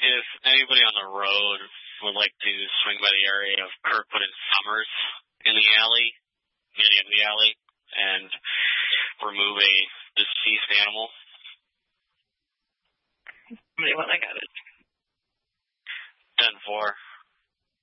if anybody on the road would like to swing by the area of Kirkwood and Summers in the alley, near the end of the alley, and remove a deceased animal. How many when I got it? 10-4.